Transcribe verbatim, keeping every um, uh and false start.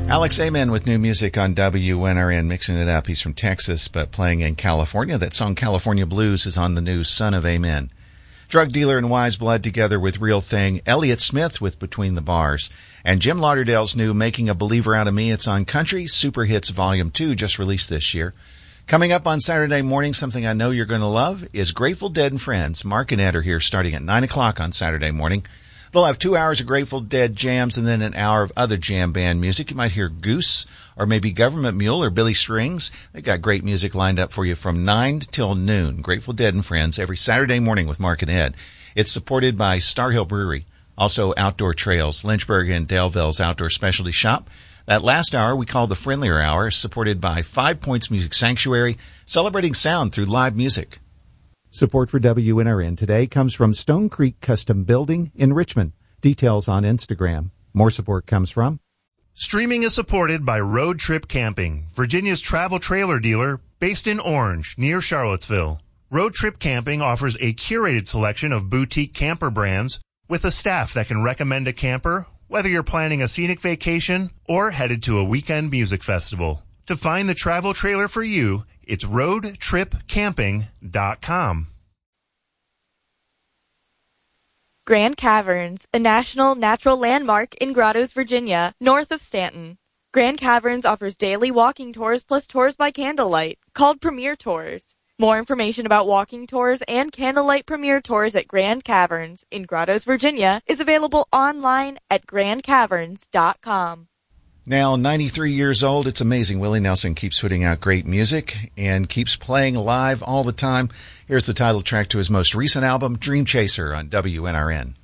Alex Amen with new music on W N R N, mixing it up. He's from Texas, but playing in California. That song, California Blues, is on the new Son of Amen. Drug Dealer and Wise Blood together with Real Thing. Elliott Smith with Between the Bars. And Jim Lauderdale's new Making a Believer Out of Me. It's on Country Super Hits Volume two, just released this year. Coming up on Saturday morning, something I know you're going to love is Grateful Dead and Friends. Mark and Ed are here starting at nine o'clock on Saturday morning. They'll have two hours of Grateful Dead jams and then an hour of other jam band music. You might hear Goose or maybe Government Mule or Billy Strings. They've got great music lined up for you from nine till noon. Grateful Dead and Friends every Saturday morning with Mark and Ed. It's supported by Star Hill Brewery, also Outdoor Trails, Lynchburg and Daleville's Outdoor Specialty Shop. That last hour we call the Friendlier Hour, is supported by Five Points Music Sanctuary, celebrating sound through live music. Support for W N R N today comes from Stone Creek Custom Building in Richmond. Details on Instagram. More support comes from... Streaming is supported by Road Trip Camping, Virginia's travel trailer dealer based in Orange, near Charlottesville. Road Trip Camping offers a curated selection of boutique camper brands with a staff that can recommend a camper, whether you're planning a scenic vacation or headed to a weekend music festival. To find the travel trailer for you, it's road trip camping dot com. Grand Caverns, a national natural landmark in Grottoes, Virginia, north of Stanton. Grand Caverns offers daily walking tours plus tours by candlelight, called Premier Tours. More information about walking tours and candlelight premier tours at Grand Caverns in Grottoes, Virginia is available online at grand caverns dot com. Now ninety-three years old, it's amazing. Willie Nelson keeps putting out great music and keeps playing live all the time. Here's the title track to his most recent album, Dream Chaser, on W N R N.